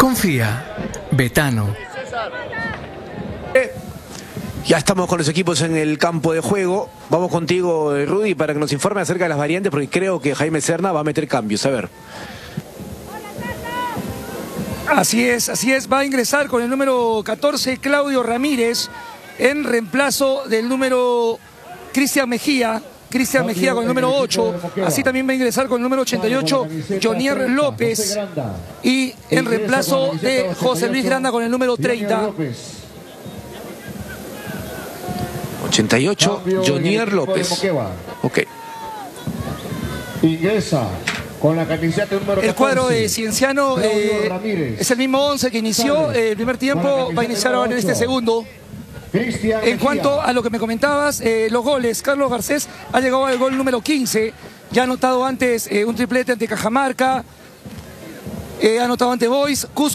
Confía, Betano. Ya estamos con los equipos en el campo de juego. Vamos contigo, Rudy, para que nos informe acerca de las variantes, porque creo que Jaime Serna va a meter cambios. A ver. Así es, va a ingresar con el número 14 Claudio Ramírez en reemplazo del número Cristian Mejía con el número 8, así también va a ingresar con el número 88 Jonier López y en reemplazo de José Luis Granda con el número 30. 88 Jonier López. Ok. Ingresa con la camiseta número 14. El cuadro de Cienciano es el mismo 11 que inició el primer tiempo, va a iniciar ahora en este segundo. En cuanto a lo que me comentabas, los goles, Carlos Garcés ha llegado al gol número 15, ya ha anotado antes un triplete ante Cajamarca, ha anotado ante Boys, Cusco.